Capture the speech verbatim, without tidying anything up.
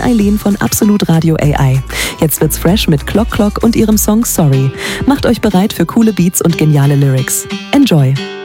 Eileen von Absolut Radio A I. Jetzt wird's fresh mit Clock Clock und ihrem Song Sorry. Macht euch bereit für coole Beats und geniale Lyrics. Enjoy!